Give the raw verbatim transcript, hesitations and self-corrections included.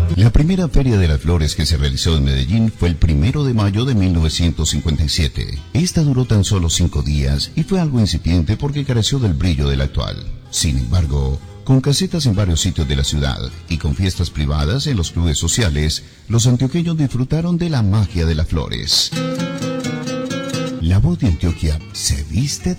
La primera Feria de las Flores que se realizó en Medellín fue el primero de mayo de mil novecientos cincuenta y siete. Esta duró tan solo cinco días y fue algo incipiente porque careció del brillo del actual. Sin embargo, con casetas en varios sitios de la ciudad y con fiestas privadas en los clubes sociales, los antioqueños disfrutaron de la magia de las flores. La voz de Antioquia se viste de